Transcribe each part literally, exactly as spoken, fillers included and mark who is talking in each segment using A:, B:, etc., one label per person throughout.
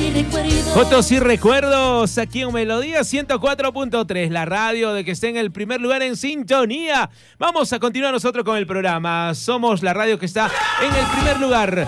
A: y recuerdos.
B: Fotos y recuerdos aquí en Melodía ciento cuatro punto tres, la radio de que esté en el primer lugar en sintonía. Vamos a continuar nosotros con el programa. Somos la radio que está en el primer lugar.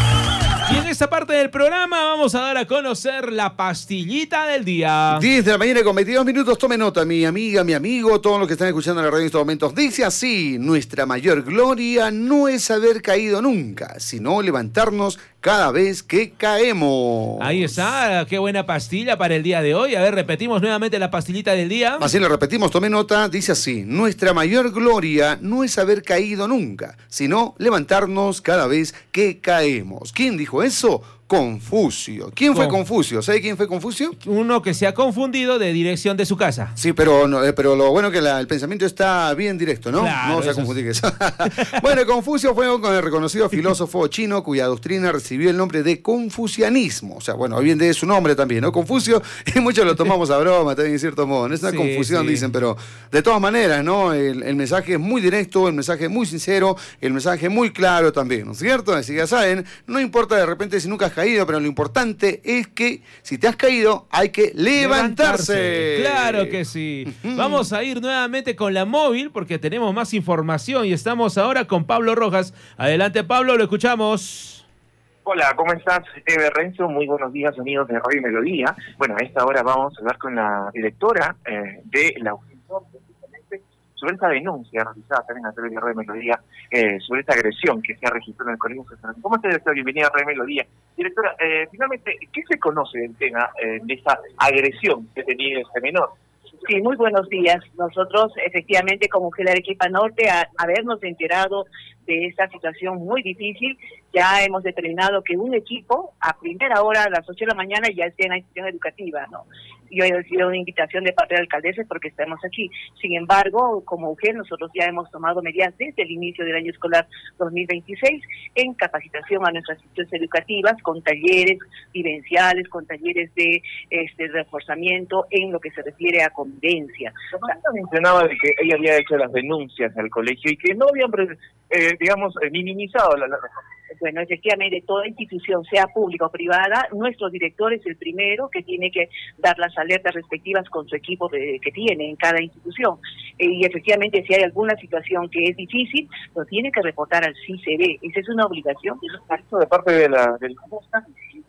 B: Y en esta parte del programa vamos a dar a conocer la pastillita del día.
C: diez de la mañana con veintidós minutos. Tome nota, mi amiga, mi amigo, todos los que están escuchando la radio en estos momentos. Dice así: nuestra mayor gloria no es haber caído nunca, sino levantarnos cada vez que caemos.
B: Ahí está, qué buena pastilla para el día de hoy. A ver, repetimos nuevamente la pastillita del día.
C: Así lo repetimos, tome nota. Dice así: nuestra mayor gloria no es haber caído nunca, sino levantarnos cada vez que caemos. ¿Quién dijo eso? Confucio. ¿Quién fue
B: Con...
C: Confucio? ¿Sabe quién fue Confucio?
B: Uno que se ha confundido de dirección de su casa.
C: Sí, pero, no, pero lo bueno es que la, el pensamiento está bien directo, ¿no?
B: Claro,
C: no se confundir es... eso. Bueno, Confucio fue un reconocido filósofo chino cuya doctrina recibió el nombre de confucianismo. O sea, bueno, bien de su nombre también, ¿no? Confucio, y muchos lo tomamos a broma también, en cierto modo. Es una sí, confusión, sí. Dicen, pero de todas maneras, ¿no? El, el mensaje es muy directo, el mensaje es muy sincero, el mensaje es muy claro también, ¿no es cierto? Así que ya saben, no importa de repente si nunca has caído, pero lo importante es que si te has caído hay que levantarse. levantarse.
B: Claro que sí. Uh-huh. Vamos a ir nuevamente con la móvil porque tenemos más información y estamos ahora con Pablo Rojas. Adelante, Pablo, lo escuchamos.
D: Hola, ¿cómo estás, Eve Renzo? Muy buenos días, amigos de Radio Melodía. Bueno, a esta hora vamos a hablar con la directora eh, de la UGEL Norte, sobre esta denuncia realizada también a través de Radio Melodía, eh, sobre esta agresión que se ha registrado en el Colegio San Francisco. ¿Cómo está, directora? Bienvenida a Radio Melodía. Directora, eh, finalmente, ¿qué se conoce del tema eh, de esta agresión que tenía este menor?
E: Sí, muy buenos días. Nosotros, efectivamente, como UGEL Arequipa Norte, a habernos enterado de esta situación muy difícil, ya hemos determinado que un equipo, a primera hora, a las ocho de la mañana, ya esté en la institución educativa, ¿no? Yo he recibido una invitación de parte de la alcaldesa porque estamos aquí. Sin embargo, como UGEL, nosotros ya hemos tomado medidas desde el inicio del año escolar dos mil veintiséis en capacitación a nuestras instituciones educativas, con talleres vivenciales, con talleres de este reforzamiento en lo que se refiere a convivencia.
D: Usted mencionaba de que ella había hecho las denuncias al colegio y que no habían, eh, digamos, eh, minimizado la, la
E: Bueno, efectivamente, toda institución, sea pública o privada, nuestro director es el primero que tiene que dar las alertas respectivas con su equipo de, que tiene en cada institución. Eh, y efectivamente, si hay alguna situación que es difícil, lo tiene que reportar al C I C B. Esa es una obligación.
D: Esto de parte de la del ¿cómo están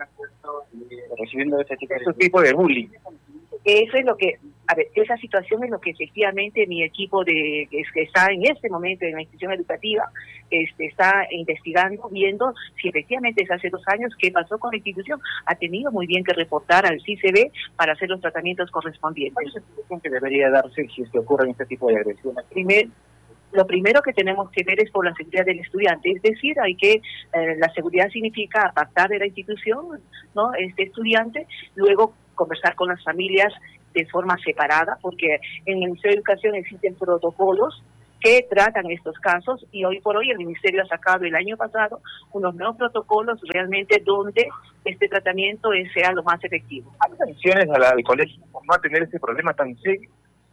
D: recibiendo ese tipo de, tipo de bullying?
E: Eso es lo que, a ver, esa situación es lo que efectivamente mi equipo de que está en este momento en la institución educativa este, está investigando, viendo si efectivamente es hace dos años qué pasó con la institución. Ha tenido muy bien que reportar al C I C B para hacer los tratamientos correspondientes.
D: ¿Cuál es la situación que debería darse si es que ocurren este tipo de agresiones?
E: Primero, lo primero que tenemos que ver es por la seguridad del estudiante, es decir, hay que, eh, la seguridad significa apartar de la institución, ¿no?, este estudiante, luego conversar con las familias de forma separada, porque en el Ministerio de Educación existen protocolos que tratan estos casos y hoy por hoy el Ministerio ha sacado el año pasado unos nuevos protocolos realmente donde este tratamiento sea lo más efectivo.
D: ¿Hay sanciones al colegio por no tener ese problema tan serio?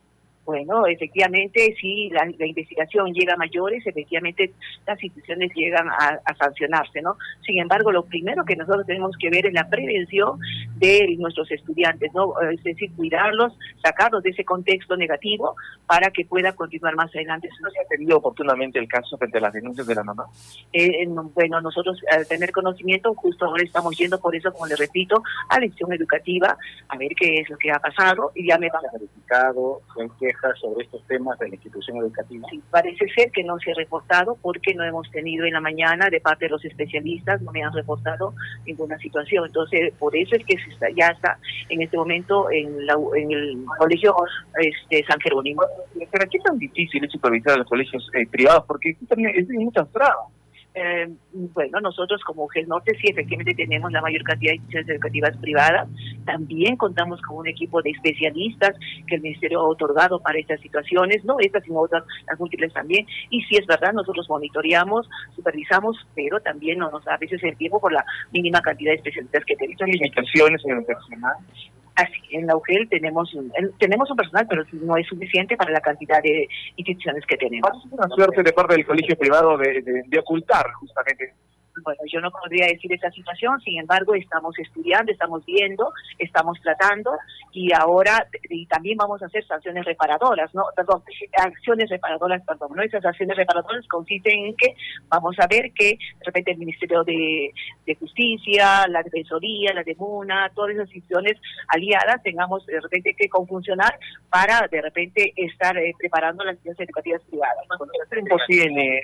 E: Bueno, efectivamente, si la, la investigación llega a mayores, efectivamente las instituciones llegan a, a sancionarse, ¿no? Sin embargo, lo primero que nosotros tenemos que ver es la prevención de nuestros estudiantes, ¿no? Es decir, cuidarlos, sacarlos de ese contexto negativo para que pueda continuar más adelante.
D: ¿No se ha atendido oportunamente el caso frente a las denuncias de la mamá?
E: Eh, bueno, nosotros al tener conocimiento, justo ahora estamos yendo, por eso, como le repito, a la institución educativa, a ver qué es lo que ha pasado, y ya me van a
D: verificado, que sobre estos temas de la institución educativa.
E: Sí, parece ser que no se ha reportado porque no hemos tenido en la mañana de parte de los especialistas, no me han reportado ninguna situación. Entonces, por eso es que se está, ya está en este momento en, la, en el colegio este, San Jerónimo.
D: ¿Pero qué tan difícil es supervisar a los colegios eh, privados? Porque también hay muchas trabas.
E: Eh, bueno, nosotros como UGEL Norte sí efectivamente tenemos la mayor cantidad de instituciones educativas privadas, también contamos con un equipo de especialistas que el Ministerio ha otorgado para estas situaciones, no estas sino otras, las múltiples también, y sí es verdad, nosotros monitoreamos, supervisamos, pero también no nos da a veces el tiempo por la mínima cantidad de especialistas que tenemos.
D: ¿Hay limitaciones en el personal?
E: Así, en la UGEL tenemos un, tenemos un personal, pero no es suficiente para la cantidad de instituciones que tenemos.
D: Es una suerte de parte del colegio privado de, de, de ocultar justamente
E: Bueno, yo no podría decir esa situación, sin embargo, estamos estudiando, estamos viendo, estamos tratando y ahora y también vamos a hacer sanciones reparadoras, ¿no? Perdón, acciones reparadoras, perdón, ¿no? Esas acciones reparadoras consisten en que vamos a ver que de repente el Ministerio de, de Justicia, la Defensoría, la DEMUNA, todas esas instituciones aliadas tengamos de repente que confuncionar para de repente estar eh, preparando las instituciones educativas privadas.
D: ¿Es imposible?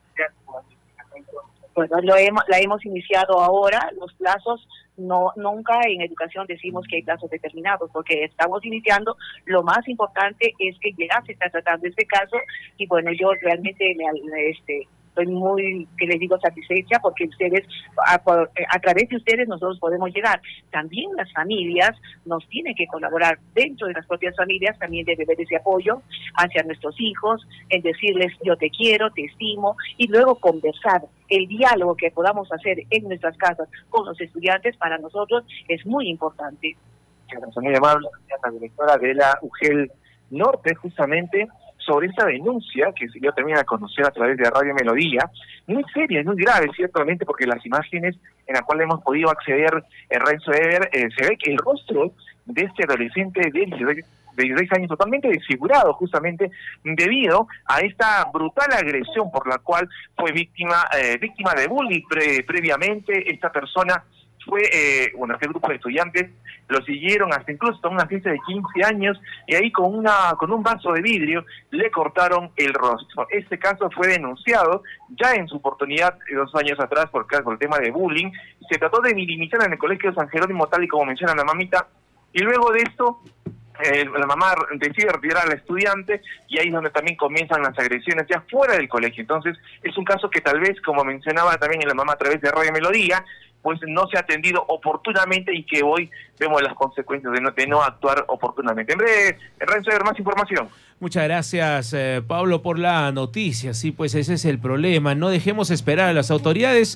E: Bueno, lo hemos, la hemos iniciado ahora, los plazos, no nunca en educación decimos que hay plazos determinados, porque estamos iniciando, lo más importante es que ya se está tratando este caso, y bueno, yo realmente me, este, estoy muy, que les digo, satisfecha, porque ustedes, a, a través de ustedes nosotros podemos llegar. También las familias nos tienen que colaborar, dentro de las propias familias también debe haber ese apoyo hacia nuestros hijos, en decirles yo te quiero, te estimo, y luego conversar. El diálogo que podamos hacer en nuestras casas con los estudiantes para nosotros es muy importante.
D: Muy amable, la directora de la U G E L Norte, justamente sobre esta denuncia que yo también a conocer a través de Radio Melodía, muy seria, muy grave, ciertamente, porque las imágenes en las cuales hemos podido acceder en Renzo Ever, eh, se ve que el rostro de este adolescente de dieciséis años totalmente desfigurado, justamente debido a esta brutal agresión por la cual fue víctima eh, víctima de bullying pre previamente. Esta persona fue, eh, bueno, este grupo de estudiantes lo siguieron hasta incluso a una fiesta de quince años y ahí con una con un vaso de vidrio le cortaron el rostro. Este caso fue denunciado ya en su oportunidad dos años atrás por, por el tema de bullying. Se trató de minimizar en el colegio San Jerónimo, tal y como menciona la mamita, y luego de esto Eh, la mamá decide retirar al estudiante y ahí es donde también comienzan las agresiones ya fuera del colegio. Entonces es un caso que tal vez, como mencionaba también la mamá a través de Radio Melodía, pues no se ha atendido oportunamente y que hoy vemos las consecuencias de no, de no actuar oportunamente. En breve, Renzo, a ver más información.
B: Muchas gracias, eh, Pablo, por la noticia. Sí, pues ese es el problema. No dejemos esperar a las autoridades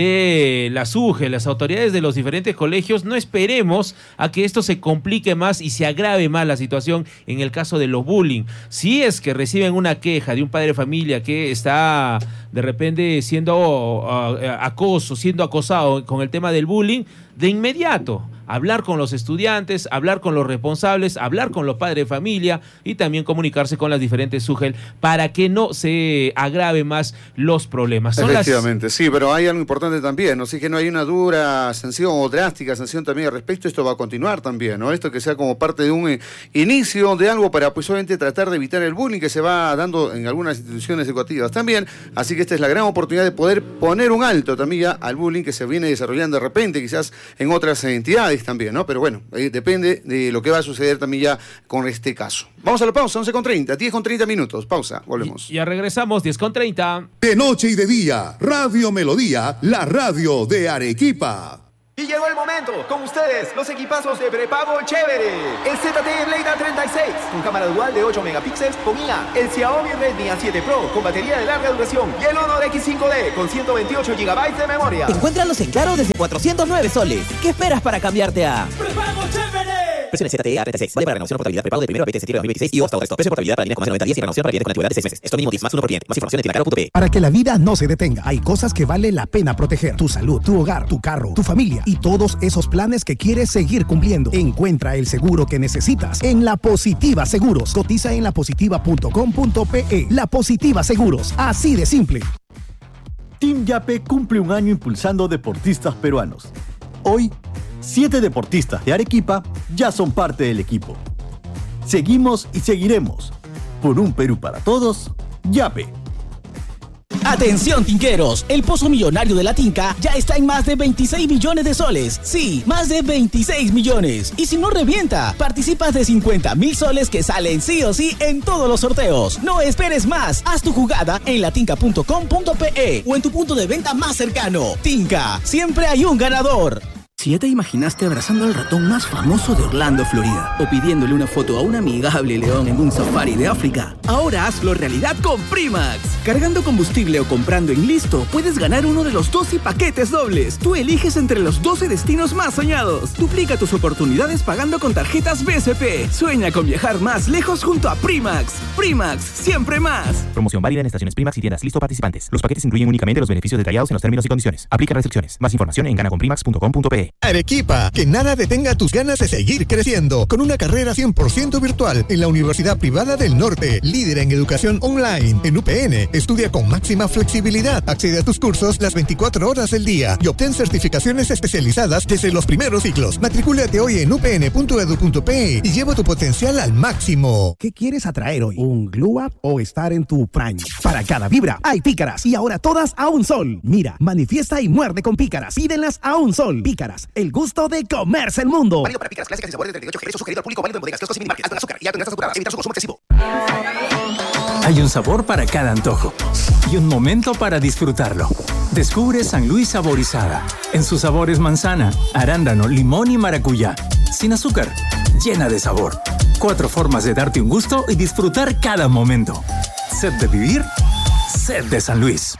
B: de la S U G E, las autoridades de los diferentes colegios. No esperemos a que esto se complique más y se agrave más la situación en el caso de los bullying. Si es que reciben una queja de un padre de familia que está de repente siendo uh, acoso, siendo acosado con el tema del bullying, de inmediato hablar con los estudiantes, hablar con los responsables, hablar con los padres de familia y también comunicarse con las diferentes S U G E L para que no se agrave más los problemas. Son
C: Efectivamente,
B: las...
C: sí, pero hay algo importante también, ¿no? Así que no hay una dura sanción o drástica sanción también al respecto. Esto va a continuar también, ¿no? Esto que sea como parte de un eh, inicio de algo para, pues, obviamente tratar de evitar el bullying que se va dando en algunas instituciones educativas también. Así que esta es la gran oportunidad de poder poner un alto también ya al bullying que se viene desarrollando de repente, quizás en otras entidades también, ¿no? Pero bueno, eh, depende de lo que va a suceder también ya con este caso. Vamos a la pausa, once con treinta, diez con treinta minutos. Pausa, volvemos.
B: Y ya regresamos, diez con treinta.
A: De noche y de día, Radio Melodía, la radio de Arequipa.
F: Y llegó el momento, con ustedes, los equipazos de prepago chévere. El Z T E Blade A treinta y seis, con cámara dual de ocho megapíxeles con I A. El Xiaomi Redmi A siete Pro, con batería de larga duración. Y el Honor X cinco D, con ciento veintiocho gigabytes de memoria.
G: Encuéntralos en Claro desde cuatrocientos nueve soles. ¿Qué esperas para cambiarte a prepago chévere? Versión Z T E A treinta y seis. Vale para renovación o portabilidad prepago de primero a veinte de septiembre de dos mil veintiséis y hasta el resto. Precio de portabilidad para líneas con más de noventa días y renovación para clientes con antigüedad de seis meses. Esto mínimo diez más uno por cliente. Más información en tienda claro punto pe.
H: Para que la vida no se detenga, hay cosas que vale la pena proteger. Tu salud, tu hogar, tu carro, tu familia y todos esos planes que quieres seguir cumpliendo. Encuentra el seguro que necesitas en La Positiva Seguros. Cotiza en la positiva punto com punto pe. La Positiva Seguros, así de simple.
I: Team Yape cumple un año impulsando deportistas peruanos. Hoy, siete deportistas de Arequipa ya son parte del equipo. Seguimos y seguiremos. Por un Perú para todos, Yape.
G: Atención, tinqueros, el pozo millonario de la Tinca ya está en más de veintiséis millones de soles. Sí, más de veintiséis millones. Y si no revienta, participas de cincuenta mil soles que salen sí o sí en todos los sorteos. No esperes más, haz tu jugada en latinca punto com punto pe o en tu punto de venta más cercano. Tinca, siempre hay un ganador. Si ya te imaginaste abrazando al ratón más famoso de Orlando, Florida, o pidiéndole una foto a un amigable león en un safari de África, ahora hazlo realidad con Primax. Cargando combustible o comprando en Listo, puedes ganar uno de los doce paquetes dobles. Tú eliges entre los doce destinos más soñados. Duplica tus oportunidades pagando con tarjetas B C P. Sueña con viajar más lejos junto a Primax. Primax, siempre más.
J: Promoción válida en estaciones Primax y tiendas Listo participantes. Los paquetes incluyen únicamente los beneficios detallados en los términos y condiciones. Aplica restricciones. Más información en gana con primax punto com punto pe.
H: Arequipa, que nada detenga tus ganas de seguir creciendo con una carrera cien por ciento virtual en la Universidad Privada del Norte, líder en educación online. En U P N, estudia con máxima flexibilidad, accede a tus cursos las veinticuatro horas del día y obtén certificaciones especializadas desde los primeros ciclos. Matricúlate hoy en u p n punto e d u punto pe y lleva tu potencial al máximo. ¿Qué quieres atraer hoy? ¿Un glow up o estar en tu prime? Para cada vibra hay pícaras y ahora todas a un sol. Mira, manifiesta y muerde con pícaras. Pídenlas a un sol. Pícaras, el gusto de comerse el mundo.
K: Válido para pícaras clásicas y sabores de treinta y ocho Jerez, sugerido al público, válido en bodegas, kioscos y minimarket. Alto en azúcar y alto en grasas saturadas. Evitar su consumo excesivo.
L: Hay un sabor para cada antojo y un momento para disfrutarlo. Descubre San Luis Saborizada. En sus sabores manzana, arándano, limón y maracuyá. Sin azúcar, llena de sabor. Cuatro formas de darte un gusto y disfrutar cada momento. Sed de vivir, sed de San Luis.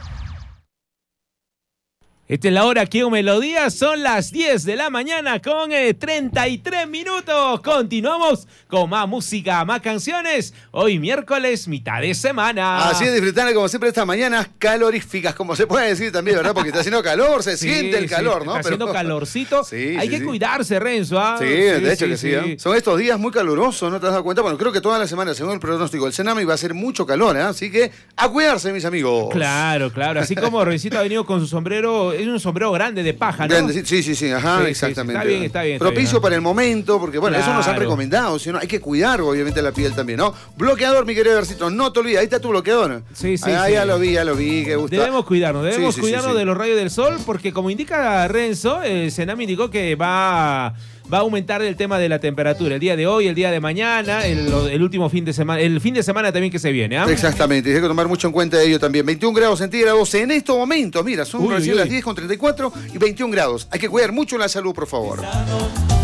B: Esta es la hora aquí en Melodía, son las diez de la mañana con eh, treinta y tres minutos. Continuamos con más música, más canciones. Hoy miércoles, mitad de semana.
C: Así es, disfrutando como siempre estas mañanas caloríficas, como se puede decir también, ¿verdad? Porque está haciendo calor, se sí, siente el
B: sí,
C: calor, ¿no?
B: Está haciendo
C: Pero...
B: calorcito. Sí, Hay sí, que sí. cuidarse, Renzo. ¿ah?
C: Sí, de sí, hecho sí, que sí. sí. ¿eh? Son estos días muy calurosos, ¿no te has dado cuenta? Bueno, creo que toda la semana, según el pronóstico del Senami, va a ser mucho calor, ¿eh? Así que a cuidarse, mis amigos.
B: Claro, claro. Así como Rencito ha venido con su sombrero, es un sombrero grande de paja, ¿no?
C: Grande, sí, sí, sí, ajá, sí, exactamente.
B: Sí, sí, está bien, está bien. Está
C: Propicio
B: bien,
C: para el momento, porque bueno, claro. Eso nos han recomendado, sino hay que cuidar obviamente la piel también, ¿no? Bloqueador, mi querido Versito, no te olvides, ahí está tu bloqueador.
B: Sí, sí,
C: ah,
B: sí.
C: Ya lo vi, ya lo vi, que gusta.
B: Debemos cuidarnos, debemos
C: sí, sí,
B: cuidarnos
C: sí, sí.
B: de los rayos del sol, porque como indica Renzo, el Senami indicó que va... va a aumentar el tema de la temperatura. El día de hoy, el día de mañana, el, el último fin de semana, el fin de semana también que se viene. ¿eh?
C: Exactamente, hay que tomar mucho en cuenta de ello también. veintiún grados centígrados en estos momentos, mira, son
B: uy,
C: recién
B: uy.
C: las diez con treinta y cuatro y veintiún grados. Hay que cuidar mucho la salud, por favor.